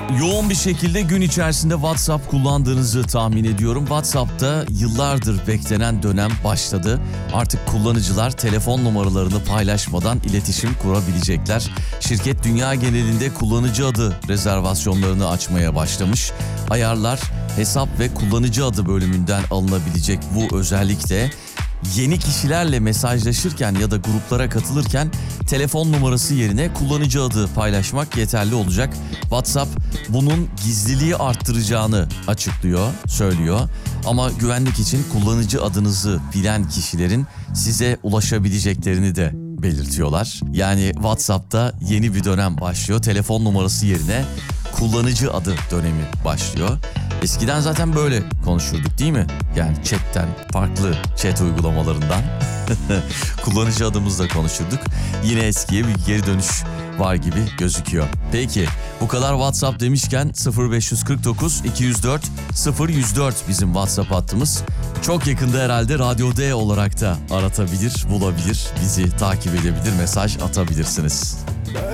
Yoğun bir şekilde gün içerisinde WhatsApp kullandığınızı tahmin ediyorum. WhatsApp'ta yıllardır beklenen dönem başladı. Artık kullanıcılar telefon numaralarını paylaşmadan iletişim kurabilecekler. Şirket dünya genelinde kullanıcı adı rezervasyonlarını açmaya başlamış. Ayarlar hesap ve kullanıcı adı bölümünden alınabilecek bu özellikle yeni kişilerle mesajlaşırken ya da gruplara katılırken telefon numarası yerine kullanıcı adı paylaşmak yeterli olacak. WhatsApp bunun gizliliği arttıracağını söylüyor. Ama güvenlik için kullanıcı adınızı bilen kişilerin size ulaşabileceklerini de belirtiyorlar. Yani WhatsApp'ta yeni bir dönem başlıyor. Telefon numarası yerine kullanıcı adı dönemi başlıyor. Eskiden zaten böyle konuşurduk değil mi? Yani chatten, farklı chat uygulamalarından kullanıcı adımızla konuşurduk. Yine eskiye bir geri dönüş var gibi gözüküyor. Peki bu kadar WhatsApp demişken 0549 204 0104 bizim WhatsApp hattımız. Çok yakında herhalde Radyo D olarak da aratabilir, bulabilir, bizi takip edebilir, mesaj atabilirsiniz.